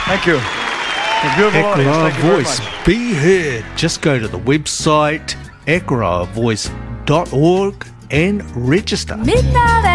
Thank you. A beautiful audience. Ekara Thank you very Voice, much. be heard. Just go to the website ekaravoice.org and register. Midnight